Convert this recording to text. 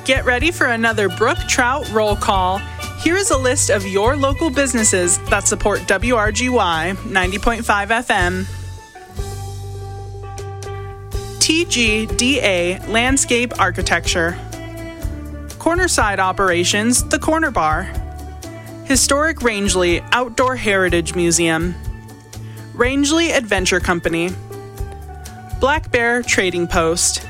Get ready for another Brook Trout Roll Call. Here is a list of your local businesses that support WRGY 90.5 FM. TGDA Landscape Architecture. Cornerside Operations, The Corner Bar. Historic Rangeley Outdoor Heritage Museum. Rangeley Adventure Company. Black Bear Trading Post.